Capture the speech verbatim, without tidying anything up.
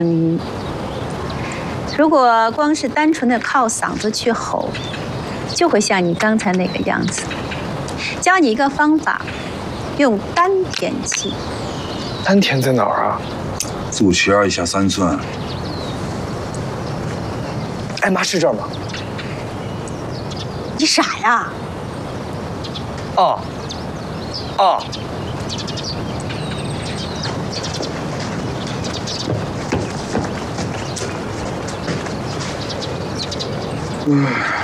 嗯，如果光是单纯的靠嗓子去吼，就会像你刚才那个样子。教你一个方法，用丹田气。 丹田在哪儿啊？ 肚脐眼以下三寸。 哎妈，是这儿吗？ 你傻呀？ 哦，哦。 嗯。